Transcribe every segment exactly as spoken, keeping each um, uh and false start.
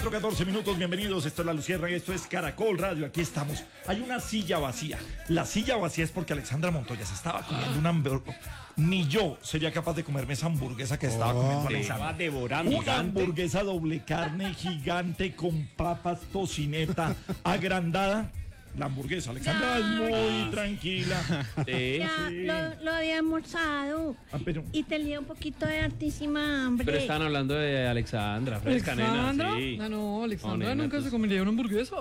cuatro, catorce minutos, bienvenidos, esto es La Luciérnaga, esto es Caracol Radio, aquí estamos. Hay una silla vacía, la silla vacía es porque Alexandra Montoya se estaba comiendo una hamburguesa. Ni yo sería capaz de comerme esa hamburguesa que estaba oh, comiendo Alexandra. Estaba devorando. Una gigante. hamburguesa doble carne gigante con papas, tocineta, agrandada. La hamburguesa, Alexandra es muy tranquila. Sí, ya, sí. Lo, lo había almorzado. Ah, pero... Y tenía un poquito de hartísima hambre. Pero están hablando de Alexandra, fresca, ¿Alexandra? nena, sí. No, no, Alexandra no, nena, nunca pues... se comería una hamburguesa.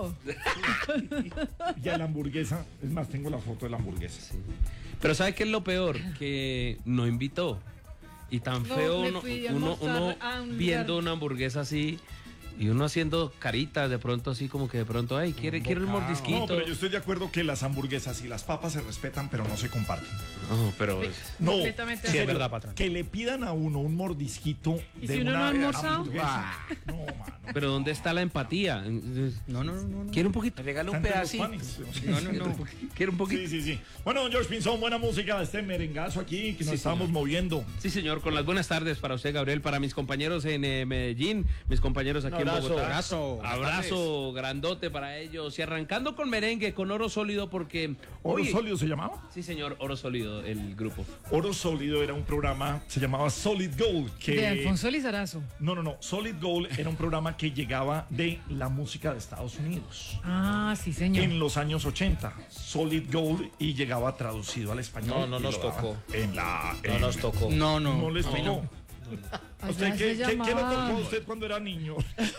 Ya la hamburguesa, es más, tengo la foto de la hamburguesa. Sí. Pero ¿sabe qué es lo peor? Que no invitó. Y tan no, feo uno, uno, uno un viendo una hamburguesa así. Y uno haciendo caritas de pronto así como que de pronto, ay, quiere, quiere un mordisquito. No, pero yo estoy de acuerdo que las hamburguesas y las papas se respetan, pero no se comparten. No, pero... No, sí, es verdad, patrón. Que le pidan a uno un mordisquito ¿Y de si uno una no ha almorzado? Ah, no, mano. Pero ¿dónde está la empatía? No, no, no. no. ¿Quiere un poquito? Me regala un pedacito. No, no, no. ¿Quiere un poquito? Sí, sí, sí. Bueno, don George Pinzón, buena música, este merengazo aquí que nos sí, estamos señor. moviendo. Sí, señor, con las buenas tardes para usted, Gabriel, para mis compañeros en eh, Medellín, mis compañeros aquí abrazo, en Bogotá. Abrazo. Abrazo grandote para ellos. Y arrancando con merengue, con Oro Sólido, porque... ¿Oro oye, Sólido se llamaba? Sí, señor, Oro Sólido, el grupo. Oro Sólido era un programa, se llamaba Solid Gold. Que... De Alfonso Lizarazo. No, no, no. Solid Gold era un programa que llegaba de la música de Estados Unidos. Ah, sí, señor. En los años ochenta. Solid Gold y llegaba traducido al español. No, no nos tocó. En la... No en... nos tocó. No, no. No les no, tocó. No. ¿A usted qué, qué, qué le tocó a usted cuando era niño?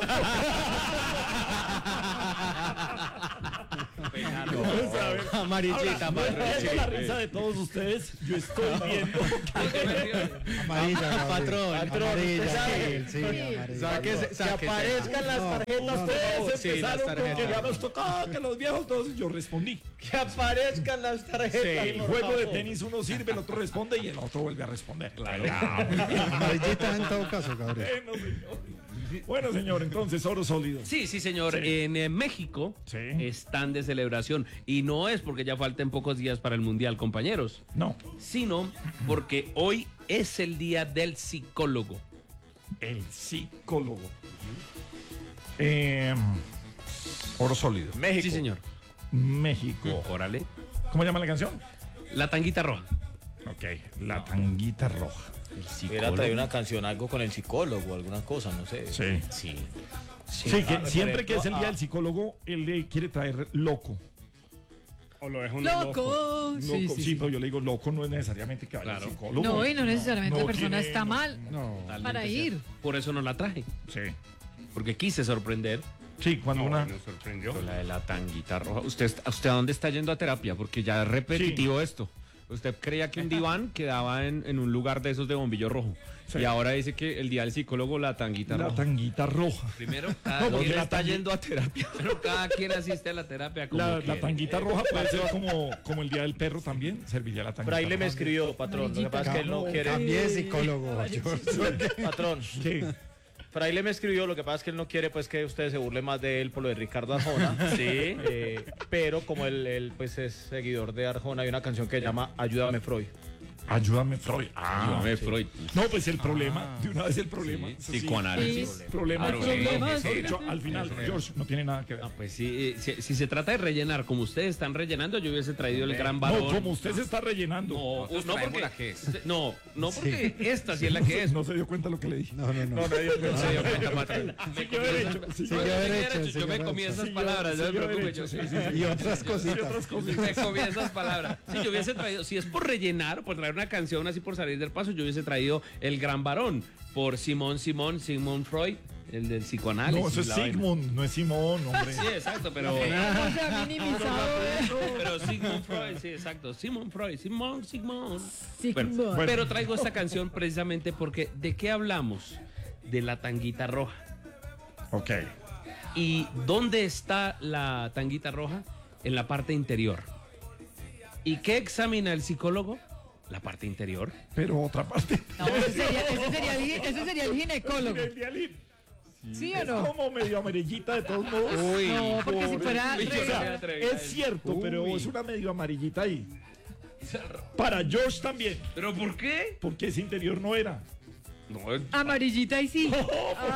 No, amarillita, ahora, no es la risa de todos ustedes. Yo estoy viendo. Amarilla, patrón. Patrón, amarilla, sabe, sí, sí, amarilla. que, se, que aparezcan las tarjetas. No, ustedes sí, empezaron las porque ya nos tocaba que los viejos todos. Yo respondí. Que aparezcan las tarjetas. Sí, el juego de tenis uno sirve, el otro responde y el otro vuelve a responder. Claro. Amarillita en todo caso, Gabriel. Bueno, señor. Bueno, señor, entonces, Oro Sólido. Sí, sí, señor. Sí. En eh, México sí. están de celebración. Y no es porque ya falten pocos días para el Mundial, compañeros. No. Sino porque hoy es el día del psicólogo. El psicólogo. Eh, Oro Sólido. México. Sí, señor. México. Órale. ¿Cómo llama la canción? La Tanguita Roja. Ok, La Tanguita Roja. Hubiera traído una canción, algo con el psicólogo, alguna cosa, no sé. Sí. Sí. Sí, sí que siempre que es el día del psicólogo, él le quiere traer loco. O lo deja un loco. Loco. Sí, sí, sí, sí, pero yo le digo loco, no es necesariamente que vaya claro. al psicólogo. No, y no necesariamente no, la persona tiene, está no, mal no, para ir. Por eso no la traje. Sí. Porque quise sorprender. Sí, cuando no, una... nos sorprendió. Con la de la Tanguita Roja. ¿Usted, ¿Usted a dónde está yendo a terapia? Porque ya es repetitivo sí. esto. Usted creía que un diván quedaba en, en un lugar de esos de bombillo rojo. Sí. Y ahora dice que el día del psicólogo, la tanguita la roja. La tanguita roja. Primero, cada no, quien está tangui... yendo a terapia. Pero cada quien asiste a la terapia como La, la tanguita roja puede ser como, como el día del perro también. Serviría la tanguita Pero ahí le roja. me escribió, patrón. Lo que pasa es que él no quiere... También psicólogo. Patrón. Sí. Fraile me escribió, lo que pasa es que él no quiere pues que ustedes se burle más de él por lo de Ricardo Arjona. Sí. Eh, pero como él, él pues es seguidor de Arjona, hay una canción que se llama Ayúdame Freud. Ayúdame Freud. Ah, Ayúdame sí. Freud. No, pues el problema, ah, de una vez el problema. Sí, psicoanálisis. Sí, problema. Claro, problemas. Sí, sí, al final, George, no tiene nada que ver. No, pues sí, si, si se trata de rellenar como ustedes están rellenando, yo hubiese traído el gran varón. No, como usted se está rellenando. No, no, no porque la que es. No, no porque sí. esta sí es la no, que es. No se dio cuenta lo que le dije. No, no, no. No, no, dio no se dio cuenta, patrón. Siguió derecho. Siguió derecho. Yo me comí esas palabras, no me preocupe. Y otras cositas. Me comí esas palabras. Si yo hubiese traído, si es por rellenar, por traer una canción así por salir del paso, yo hubiese traído El Gran Varón por Simón Simón, Sigmund Freud, el del psicoanálisis. No, eso es Sigmund, vaina. No es Simón, hombre. Sí, exacto, pero... Pero Sigmund Freud, sí, exacto. Sigmund Freud, Simón, Sigmund. Sigmund. Bueno, bueno. Pero traigo esta canción precisamente porque ¿de qué hablamos? De la tanguita roja. Ok. ¿Y dónde está la tanguita roja? En la parte interior. ¿Y qué examina el psicólogo? La parte interior. Pero otra parte. No, ese sería, ese sería, el, ese sería el ginecólogo. Sí, ¿Sí o es no? como medio amarillita de todos modos. Uy, no, porque pobre. Si fuera... Uy, o sea, es cierto, Uy. Pero es una medio amarillita ahí. Para George también. ¿Pero por qué? Porque ese interior no era. No, es... Amarillita y sí. No, ah.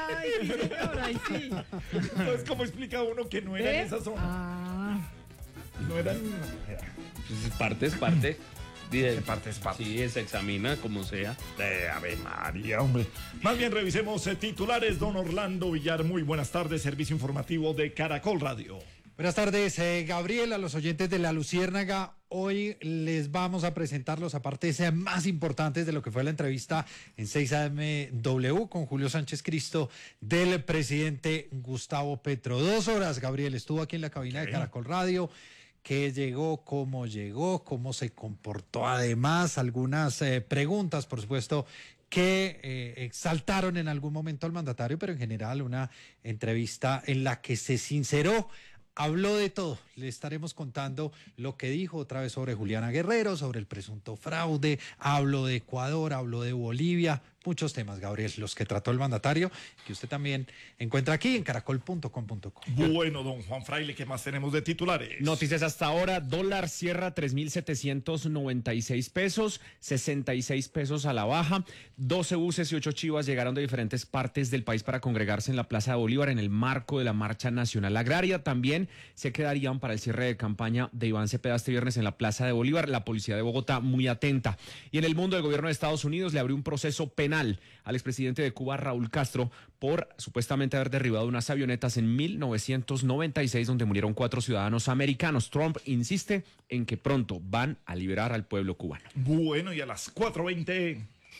Ay, sí, señor, ahí sí. Entonces, ¿cómo explica uno que no era ¿Eh? en esa zona? Ah, No era en... Pues es parte, es parte. De parte es parte. Sí, se examina como sea. Eh, Ave María, hombre. Más bien revisemos eh, titulares. Don Orlando Villar, muy buenas tardes. Servicio informativo de Caracol Radio. Buenas tardes, eh, Gabriel, a los oyentes de La Luciérnaga. Hoy les vamos a presentar los apartes eh, más importantes de lo que fue la entrevista en seis A M W con Julio Sánchez Cristo del presidente Gustavo Petro. Dos horas, Gabriel, estuvo aquí en la cabina de Caracol Radio. Que llegó, cómo llegó, cómo se comportó. Además, algunas eh, preguntas, por supuesto, que eh, exaltaron en algún momento al mandatario, pero en general una entrevista en la que se sinceró. Habló de todo, le estaremos contando lo que dijo otra vez sobre Juliana Guerrero, sobre el presunto fraude, habló de Ecuador, habló de Bolivia, muchos temas, Gabriel, los que trató el mandatario, que usted también encuentra aquí en caracol punto com punto co. Bueno, don Juan Fraile, ¿qué más tenemos de titulares? Noticias hasta ahora, dólar cierra tres mil setecientos noventa y seis pesos, sesenta y seis pesos a la baja. doce buses y ocho chivas llegaron de diferentes partes del país para congregarse en la Plaza de Bolívar en el marco de la Marcha Nacional Agraria. También se quedarían para el cierre de campaña de Iván Cepeda este viernes en la Plaza de Bolívar. La policía de Bogotá muy atenta. Y en el mundo, el gobierno de Estados Unidos le abrió un proceso penal al expresidente de Cuba, Raúl Castro, por supuestamente haber derribado unas avionetas en mil novecientos noventa y seis donde murieron cuatro ciudadanos americanos. Trump insiste en que pronto van a liberar al pueblo cubano. Bueno, y a las cuatro veinte...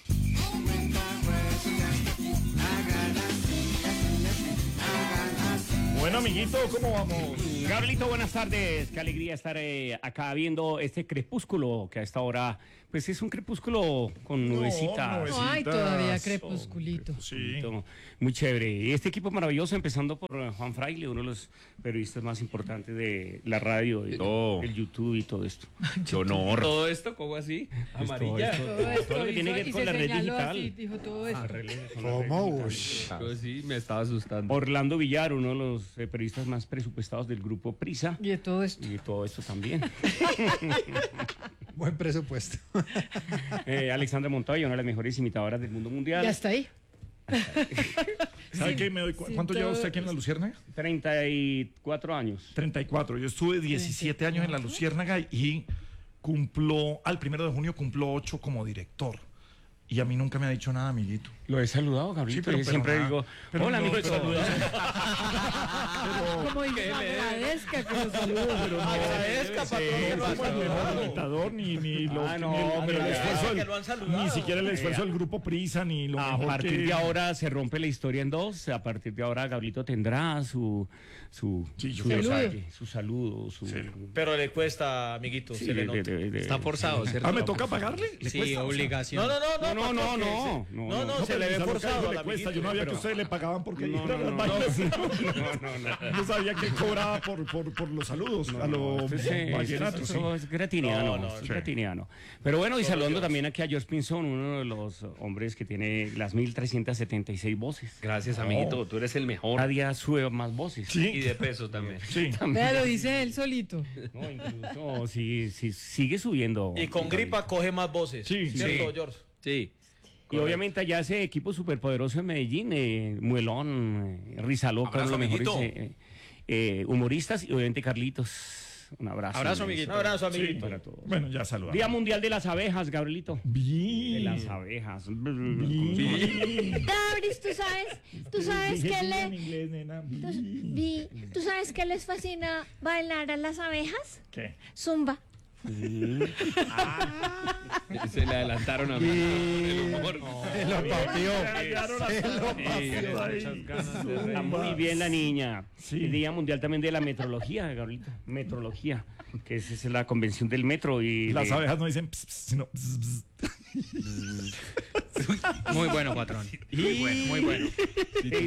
Bueno, amiguito, ¿cómo vamos? Gabrielito, buenas tardes. Qué alegría estar eh, acá viendo este crepúsculo que a esta hora, pues es un crepúsculo con nubecitas. nubecitas. ay, todavía crepusculito. Sí. Muy chévere. Y este equipo maravilloso, empezando por eh, Juan Fraile, uno de los periodistas más importantes de la radio, y No. el YouTube y todo esto. ¡Qué honor! ¿Todo esto cómo así? Pues todo Amarilla. esto, Todo todo esto lo que tiene hizo que ver y con se la red señaló digital. así, dijo todo esto. Ah, rele- con la red ¿Cómo? digital. Ush. Yo sí, me estaba asustando. Orlando Villar, uno de los eh, periodistas más presupuestados del grupo Prisa. Y de todo esto. Y de todo esto también. Buen presupuesto. Eh, Alexandra Montoya, una de las mejores imitadoras del mundo mundial. Ya está ahí. ¿Sabe qué? Me doy cu- sí, ¿Cuánto lleva todo- usted aquí en La Luciérnaga? treinta y cuatro años. treinta y cuatro. Yo estuve diecisiete años en La Luciérnaga y cumplo, al primero de junio cumplo ocho como director. Y a mí nunca me ha dicho nada, amiguito. Lo he saludado, Gabriel. Sí, pero- Yo pero siempre nada. digo, Pero hola, no, amigo, pero- saludado. Como dice, agradezca que lo salude. Agradezca, patrón, No como el mejor imitador, ni, ni, lo- Ah, no, ni el, ni pero el ya, esfuerzo del- que lo han saludado. ni siquiera el esfuerzo del grupo Prisa, ni lo A mejor partir que... de ahora se rompe la historia en dos. A partir de ahora, Gabrielito tendrá su su, Sí, yo su, creo que Saludo. detalle, su saludo, su. Pero le cuesta, amiguito, Sí, se le de- nota. de- de- Está forzado, ¿cierto? Ah, ¿me toca pagarle? ¿Le Sí, cuesta? O sea, obligación. No, no, no, No, no, patrón, no, que no, se- no, no, no, no, se le ve Pero forzado le al cuesta. Yo no amiguito. sabía pero- que ustedes le pagaban porque No, no, no, no, vainas. no, no, no. No sabía que cobraba por, por, por los saludos a los Esto es, vallenatos. esto- sí. esto es gratiniano, No, no, es sí. gratiniano. Pero bueno, y saludando también aquí a George Pinzón, uno de los hombres que tiene las mil trescientas setenta y seis voces. Gracias, amiguito. Tú eres el mejor. Cada día sube más voces. Sí, Y de peso también. sí. Vea, lo dice él solito. No, incluso sí, sí, sigue subiendo. Y con gripa coge más voces. Sí, ¿Cierto, sí. George? Sí. Y obviamente allá ese equipo superpoderoso en Medellín, eh, Muelón, eh, Rizaloca, Abrazo, uno de los mejores amiguito. eh, eh, humoristas, y obviamente Carlitos. Un abrazo. Abrazo, inmenso amiguito. Un abrazo, Sí, amiguito. para todos. Bueno, ya saludamos. Día Mundial de las Abejas, Gabrielito. De Bien. las abejas. Bien. Dabris, tú sabes, tú sabes Dije que bien en le, inglés, nena. tú, Bien. vi- ¿tú sabes que les fascina bailar a las abejas? ¿Qué? Zumba. Se le adelantaron a mí. El humor. Se lo papió. Rayaron la Se lo cara. papió. Ahí. Está muy bien la niña. Sí. El Día Mundial también de la Metrología, Gabrielito. Metrología, que es, es la convención del metro. Y Las de- abejas no dicen ps, ps, sino ps, ps. Muy bueno, patrón. Muy bueno, muy bueno.